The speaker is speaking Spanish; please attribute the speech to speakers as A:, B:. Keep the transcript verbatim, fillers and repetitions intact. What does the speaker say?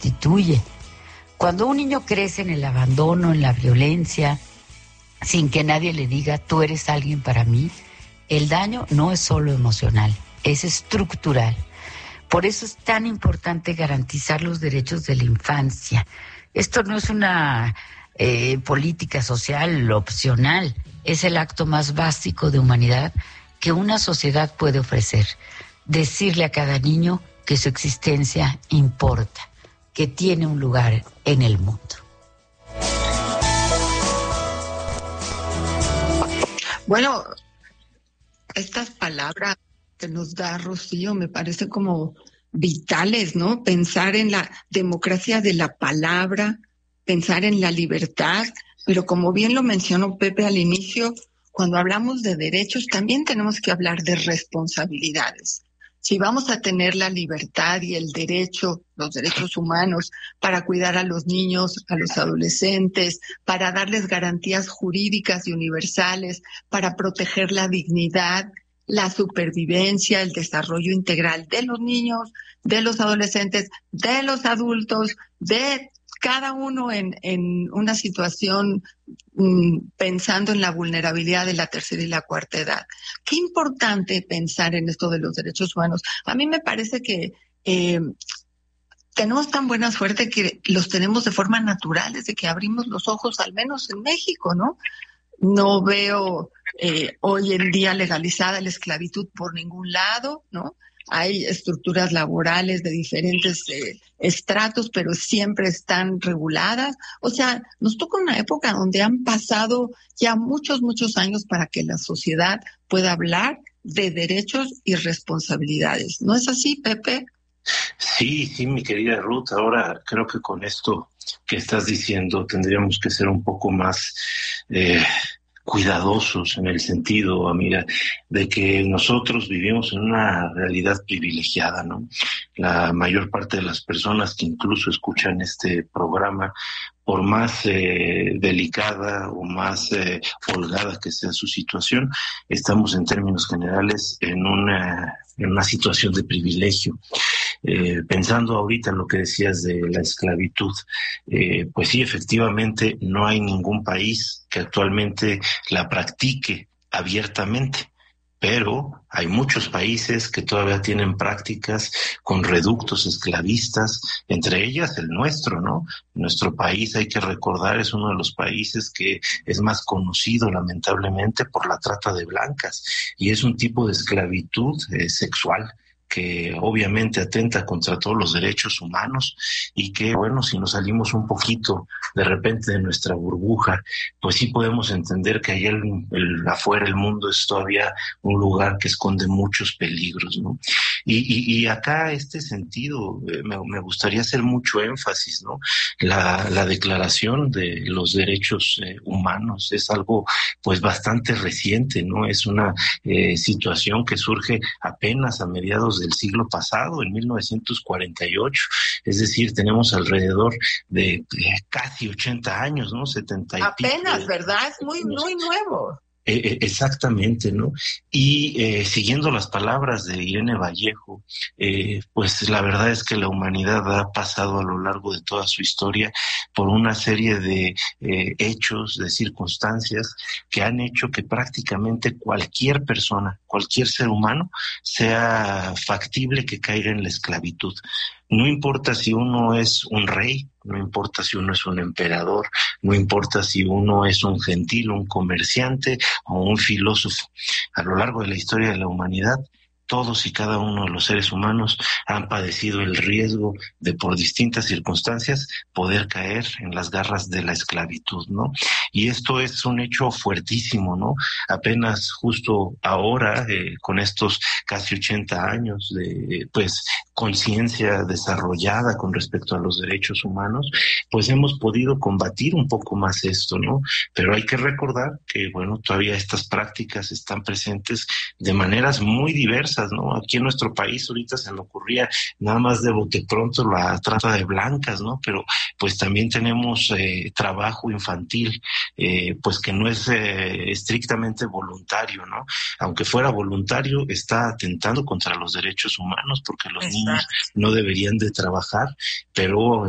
A: constituye. Cuando un niño crece en el abandono, en la violencia, sin que nadie le diga, tú eres alguien para mí, el daño no es solo emocional, es estructural. Por eso es tan importante garantizar los derechos de la infancia. Esto no es una eh, política social opcional, es el acto más básico de humanidad que una sociedad puede ofrecer. Decirle a cada niño que su existencia importa, que tiene un lugar en el mundo.
B: Bueno, estas palabras que nos da Rocío me parecen como vitales, ¿no? Pensar en la democracia de la palabra, pensar en la libertad, pero como bien lo mencionó Pepe al inicio, cuando hablamos de derechos también tenemos que hablar de responsabilidades. Si vamos a tener la libertad y el derecho, los derechos humanos, para cuidar a los niños, a los adolescentes, para darles garantías jurídicas y universales, para proteger la dignidad, la supervivencia, el desarrollo integral de los niños, de los adolescentes, de los adultos, de cada uno en, en una situación mm, pensando en la vulnerabilidad de la tercera y la cuarta edad. Qué importante pensar en esto de los derechos humanos. A mí me parece que eh, tenemos tan buena suerte que los tenemos de forma natural desde que abrimos los ojos, al menos en México, ¿no? No veo eh, hoy en día legalizada la esclavitud por ningún lado, ¿no? Hay estructuras laborales de diferentes eh, estratos, pero siempre están reguladas. O sea, nos toca una época donde han pasado ya muchos, muchos años para que la sociedad pueda hablar de derechos y responsabilidades. ¿No es así, Pepe?
C: Sí, sí, mi querida Ruth. Ahora creo que con esto que estás diciendo tendríamos que ser un poco más eh, cuidadosos en el sentido, amiga, de que nosotros vivimos en una realidad privilegiada, ¿no? La mayor parte de las personas que incluso escuchan este programa, por más eh, delicada o más eh, holgada que sea su situación, estamos en términos generales en una, en una situación de privilegio. Eh, pensando ahorita en lo que decías de la esclavitud, eh, pues sí, efectivamente no hay ningún país que actualmente la practique abiertamente, pero hay muchos países que todavía tienen prácticas con reductos esclavistas, entre ellas el nuestro, ¿no? Nuestro país, hay que recordar, es uno de los países que es más conocido lamentablemente por la trata de blancas, y es un tipo de esclavitud eh, sexual que obviamente atenta contra todos los derechos humanos y que, bueno, si nos salimos un poquito de repente de nuestra burbuja, pues sí podemos entender que allá el, el, afuera el mundo es todavía un lugar que esconde muchos peligros, ¿no? Y, y, y acá este sentido, eh, me, me gustaría hacer mucho énfasis, ¿no? La, la declaración de los derechos eh, humanos es algo pues bastante reciente, ¿no? Es una eh, situación que surge apenas a mediados del siglo pasado, en mil novecientos cuarenta y ocho, es decir, tenemos alrededor de eh, casi ochenta años, ¿no? setenta y
B: apenas,
C: pico,
B: ¿verdad? Es muy, muy nuevo.
C: Eh, exactamente, ¿no? Y eh, siguiendo las palabras de Irene Vallejo, eh, pues la verdad es que la humanidad ha pasado a lo largo de toda su historia por una serie de eh, hechos, de circunstancias que han hecho que prácticamente cualquier persona, cualquier ser humano, sea factible que caiga en la esclavitud. No importa si uno es un rey, no importa si uno es un emperador, no importa si uno es un gentil, un comerciante o un filósofo. A lo largo de la historia de la humanidad, todos y cada uno de los seres humanos han padecido el riesgo de, por distintas circunstancias, poder caer en las garras de la esclavitud, ¿no? Y esto es un hecho fuertísimo, ¿no? Apenas justo ahora, eh, con estos casi ochenta años de, pues, conciencia desarrollada con respecto a los derechos humanos, pues hemos podido combatir un poco más esto, ¿no? Pero hay que recordar que, bueno, todavía estas prácticas están presentes de maneras muy diversas, ¿no? Aquí en nuestro país ahorita se me ocurría nada más de bote pronto la trata de blancas, ¿no? Pero pues también tenemos eh, trabajo infantil, eh, pues que no es eh, estrictamente voluntario, ¿no? Aunque fuera voluntario, está atentando contra los derechos humanos porque los Exacto. niños no deberían de trabajar, pero